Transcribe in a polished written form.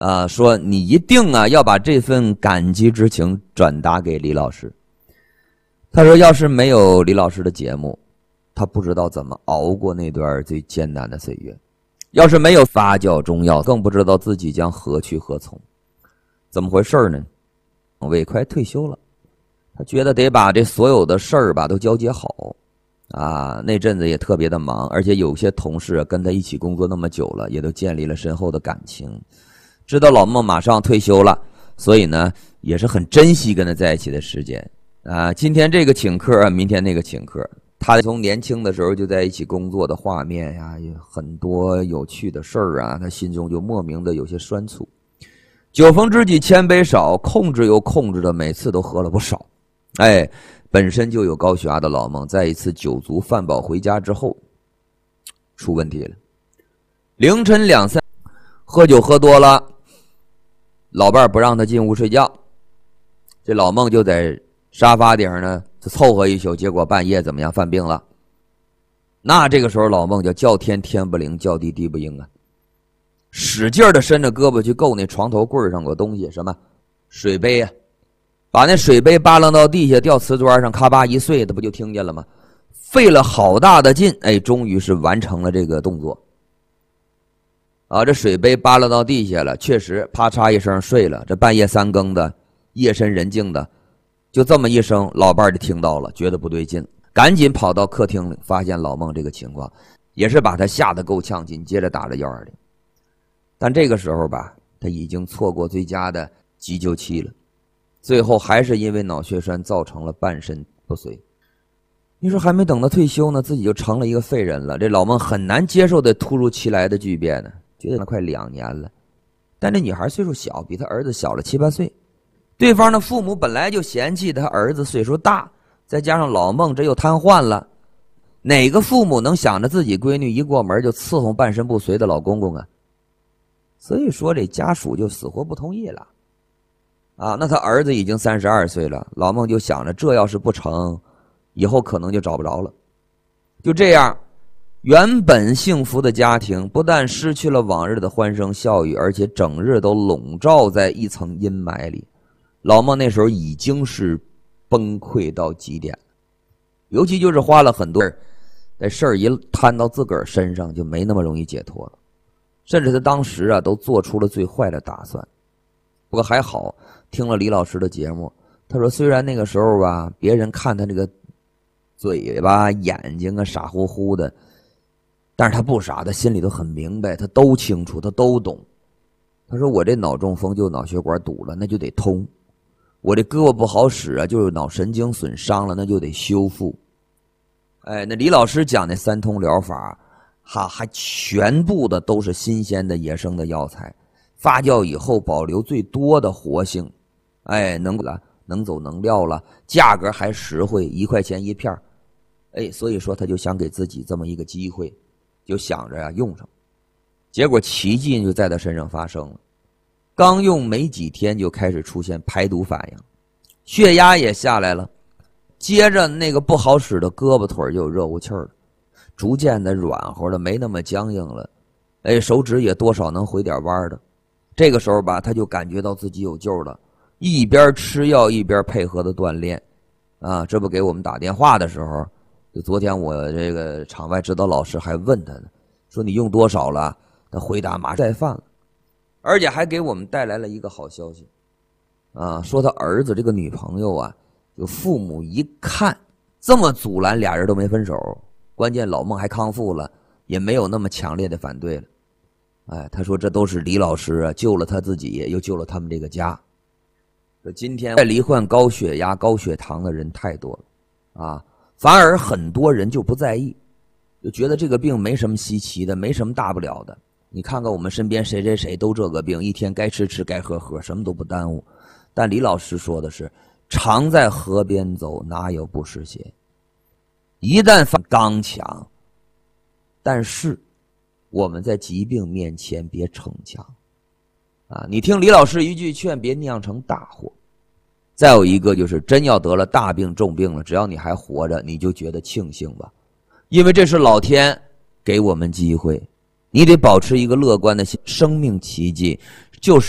说你一定要把这份感激之情转达给李老师。他说要是没有李老师的节目，他不知道怎么熬过那段最艰难的岁月，要是没有发酵中药，更不知道自己将何去何从。怎么回事呢？伟快退休了，他觉得得把这所有的事儿吧都交接好那阵子也特别的忙，而且有些同事跟他一起工作那么久了，也都建立了深厚的感情，知道老孟马上退休了，所以呢也是很珍惜跟他在一起的时间今天这个请客，明天那个请客，他从年轻的时候就在一起工作的画面有很多有趣的事儿他心中就莫名的有些酸楚。酒逢知己千杯少，控制又控制的每次都喝了不少。本身就有高血压的老孟，在一次酒足饭饱回家之后出问题了。凌晨2、3喝酒喝多了，老伴儿不让他进屋睡觉，这老孟就在沙发顶上呢就凑合一宿，结果半夜怎么样犯病了。那这个时候老孟就叫天天不灵，叫地地不应使劲的伸着胳膊去够那床头柜上有东西，什么水杯把那水杯扒拉到地下掉瓷砖上，咔吧一碎，他不就听见了吗？费了好大的劲，终于是完成了这个动作这水杯扒拉到地下了，确实啪嚓一声睡了。这半夜3更的，夜深人静的，就这么一声，老伴儿就听到了，觉得不对劲，赶紧跑到客厅里，发现老孟这个情况，也是把他吓得够呛，紧接着打了120。但这个时候吧，他已经错过最佳的急救期了，最后还是因为脑血栓造成了半身不遂。你说还没等他退休呢，自己就成了一个废人了，这老孟很难接受这突如其来的巨变觉得快2年了。但这女孩岁数小，比他儿子小了7、8岁，对方的父母本来就嫌弃他儿子岁数大，再加上老孟这又瘫痪了，哪个父母能想着自己闺女一过门就伺候半身不遂的老公公所以说这家属就死活不同意了那他儿子已经32岁了，老孟就想着这要是不成，以后可能就找不着了。就这样，原本幸福的家庭不但失去了往日的欢声笑语，而且整日都笼罩在一层阴霾里。老孟那时候已经是崩溃到极点，尤其就是花了很多这事儿一摊到自个儿身上，就没那么容易解脱了。甚至他当时都做出了最坏的打算。不过还好，听了李老师的节目，他说虽然那个时候别人看他这个嘴巴眼睛傻乎乎的，但是他不傻，他心里都很明白，他都清楚，他都懂。他说我这脑中风就脑血管堵了，那就得通；我这胳膊不好使就是脑神经损伤了，那就得修复。那李老师讲那3通疗法还全部的都是新鲜的野生的药材，发酵以后保留最多的活性，能走能料了，价格还实惠，1块钱1片所以说他就想给自己这么一个机会，就想着用上。结果奇迹就在他身上发生了，刚用没几天就开始出现排毒反应，血压也下来了，接着那个不好使的胳膊腿就有热乎气儿了，逐渐的软和了，没那么僵硬了，手指也多少能回点弯的。这个时候他就感觉到自己有救了，一边吃药一边配合的锻炼这不给我们打电话的时候，就昨天我这个场外指导老师还问他呢，说你用多少了？他回答马上再犯了，而且还给我们带来了一个好消息说他儿子这个女朋友就父母一看这么阻拦，俩人都没分手，关键老孟还康复了，也没有那么强烈的反对了。他说这都是李老师救了他自己，又救了他们这个家。说今天罹患高血压高血糖的人太多了反而很多人就不在意，就觉得这个病没什么稀奇的，没什么大不了的。你看看我们身边谁谁谁都这个病，一天该吃吃该喝喝，什么都不耽误。但李老师说的是常在河边走，哪有不湿鞋，一旦刚强。但是我们在疾病面前别逞强你听李老师一句劝，别酿成大祸。再有一个就是真要得了大病重病了，只要你还活着，你就觉得庆幸吧，因为这是老天给我们机会，你得保持一个乐观的心。生命奇迹就是